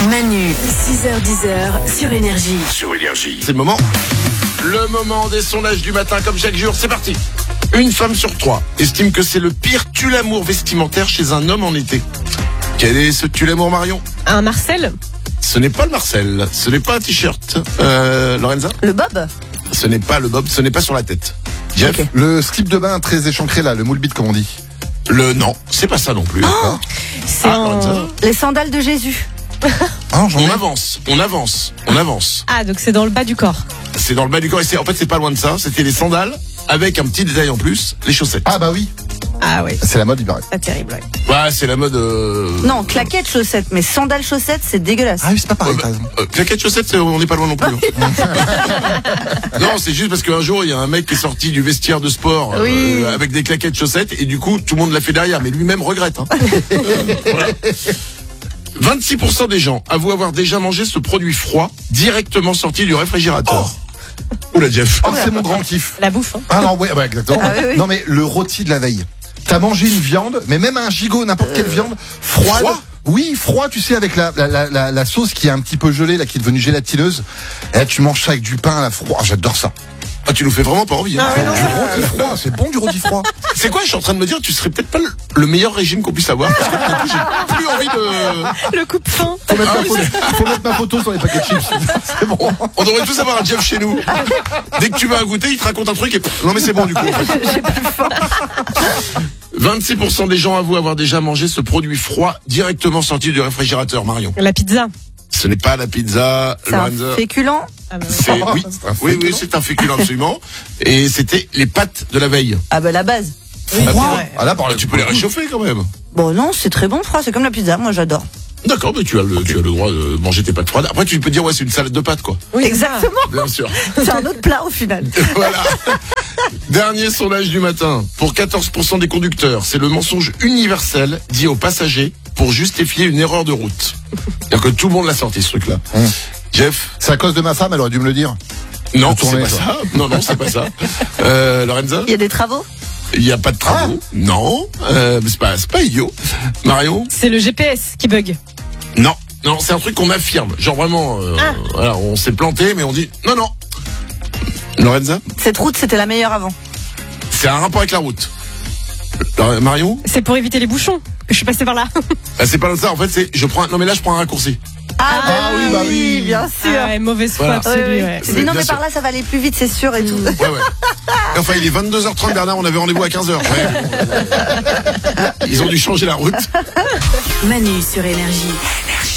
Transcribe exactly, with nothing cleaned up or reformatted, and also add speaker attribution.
Speaker 1: Manu, six heures dix sur Énergie.
Speaker 2: Sur Énergie. C'est le moment. Le moment des sondages du matin, comme chaque jour. C'est parti. Une femme sur trois estime que c'est le pire tue-l'amour vestimentaire chez un homme en été. Quel est ce tue-l'amour, Marion?
Speaker 3: Un Marcel?
Speaker 2: Ce n'est pas le Marcel. Ce n'est pas un t-shirt. Euh, Lorenza?
Speaker 4: Le bob?
Speaker 2: Ce n'est pas le bob. Ce n'est pas sur la tête. Jeff?
Speaker 5: Okay. Le slip de bain très échancré là, le moule bite comme on dit.
Speaker 2: Le non, c'est pas ça non plus.
Speaker 4: Oh,
Speaker 3: c'est
Speaker 2: ah,
Speaker 3: en...
Speaker 4: Les sandales de Jésus.
Speaker 5: Ah,
Speaker 2: on ai... avance, on avance, on avance.
Speaker 3: Ah, donc c'est dans le bas du corps.
Speaker 2: C'est dans le bas du corps et c'est, en fait c'est pas loin de ça. C'était les sandales avec un petit détail en plus, les chaussettes.
Speaker 5: Ah bah oui.
Speaker 3: Ah oui.
Speaker 5: C'est la mode, il paraît.
Speaker 3: Pas terrible, ouais.
Speaker 2: Ouais, c'est la mode... Euh...
Speaker 4: Non, claquettes chaussettes, mais sandales chaussettes, c'est dégueulasse.
Speaker 5: Ah oui, c'est pas pareil,
Speaker 2: euh,
Speaker 5: par exemple.
Speaker 2: Euh, claquettes chaussettes, on n'est pas loin non plus. Non, c'est juste parce qu'un jour, il y a un mec qui est sorti du vestiaire de sport
Speaker 4: oui.
Speaker 2: euh, avec des claquettes chaussettes et du coup, tout le monde l'a fait derrière, mais lui-même regrette. Hein. euh, voilà. vingt-six pour cent des gens avouent avoir déjà mangé ce produit froid directement sorti du réfrigérateur. Oh. Oula, Jeff.
Speaker 5: Oh, c'est mon grand kiff.
Speaker 3: La bouffe. Hein.
Speaker 5: Ah non, ouais, ouais exactement.
Speaker 4: Ah, oui, oui.
Speaker 5: Non, mais le rôti de la veille. T'as mangé une viande, mais même un gigot, n'importe quelle viande, froide.
Speaker 2: Froid
Speaker 5: oui, froid, tu sais, avec la, la, la, la, la sauce qui est un petit peu gelée, là, qui est devenue gélatineuse. Et là, tu manges ça avec du pain, là, froid. J'adore ça.
Speaker 2: Ah, tu nous fais vraiment pas envie. Hein.
Speaker 3: Ah, ouais, non,
Speaker 5: du rôti froid, c'est bon du rôti froid.
Speaker 2: C'est quoi, je suis en train de me dire, tu serais peut-être pas le, le meilleur régime qu'on puisse avoir. Parce que du coup, j'ai plus envie de...
Speaker 3: Le coupe-fin.
Speaker 5: Faut mettre,
Speaker 2: Ah,
Speaker 5: ma photo, faut mettre ma photo sur les paquets de chips. C'est bon.
Speaker 2: On devrait tous avoir un Jeff chez nous. Dès que tu vas goûter, il te raconte un truc et... Non mais c'est bon du coup. En fait.
Speaker 4: J'ai plus faim.
Speaker 2: vingt-six pour cent des gens avouent avoir déjà mangé ce produit froid directement sorti du réfrigérateur, Marion.
Speaker 3: La pizza.
Speaker 2: Ce n'est pas la pizza,
Speaker 4: C'est un
Speaker 2: Lorenza.
Speaker 4: féculent.
Speaker 3: Ah bah.
Speaker 2: C'est, oui,
Speaker 5: C'est un
Speaker 2: oui,
Speaker 5: féculent.
Speaker 2: oui, c'est un féculent absolument. Et c'était les pâtes de la veille.
Speaker 4: Ah bah la base.
Speaker 5: Froid.
Speaker 3: Ouais.
Speaker 5: Ah là, par
Speaker 2: Tu peux les réchauffer quand même.
Speaker 4: Bon non, c'est très bon froid, c'est comme la pizza, moi j'adore.
Speaker 2: D'accord, mais tu as le, tu as le droit de manger tes pâtes froides. Après, tu peux dire, ouais, c'est une salade de pâtes, quoi.
Speaker 3: Oui,
Speaker 4: Exactement.
Speaker 2: Bien sûr.
Speaker 4: C'est un autre plat au final.
Speaker 2: Voilà. Dernier sondage du matin. Pour quatorze pour cent des conducteurs, c'est le mensonge universel dit aux passagers pour justifier une erreur de route. C'est-à-dire que tout le monde l'a sorti, ce truc-là.
Speaker 5: Mmh.
Speaker 2: Jeff?
Speaker 5: c'est à cause de ma femme, elle aurait dû me le dire.
Speaker 2: Non,
Speaker 5: Faut
Speaker 2: c'est
Speaker 5: tourner,
Speaker 2: pas
Speaker 5: quoi.
Speaker 2: ça. Non, non, c'est pas ça. Euh, Lorenza?
Speaker 4: Il y a des travaux.
Speaker 2: Il n'y a pas de travaux. Non. Euh, c'est pas, c'est pas idiot. Marion?
Speaker 3: C'est le G P S qui bug.
Speaker 2: Non. Non, c'est un truc qu'on affirme. Genre vraiment, euh,
Speaker 3: Ah.
Speaker 2: voilà, on s'est planté, mais on dit non, non. Lorenza?
Speaker 4: Cette route, c'était la meilleure avant.
Speaker 2: C'est un rapport avec la route. Euh, Marion?
Speaker 3: C'est pour éviter les bouchons que je suis passée par là.
Speaker 2: Ah, c'est pas ça, en fait, c'est, je prends un, non mais là, je prends un raccourci.
Speaker 4: Ah, bah
Speaker 5: oui, bah oui.
Speaker 4: bien sûr.
Speaker 3: Ah ouais, mauvaise foi
Speaker 2: Voilà.
Speaker 3: absolue.
Speaker 4: Oui, oui.
Speaker 3: Ouais.
Speaker 4: Tu dis non
Speaker 2: Bien
Speaker 4: mais
Speaker 2: sûr.
Speaker 4: par là ça va aller plus vite, c'est sûr et tout.
Speaker 2: Ouais, ouais. Enfin, il est vingt-deux heures trente, Bernard, on avait rendez-vous à quinze heures. Ouais. Ils ont dû changer la route.
Speaker 1: Manu sur Énergie.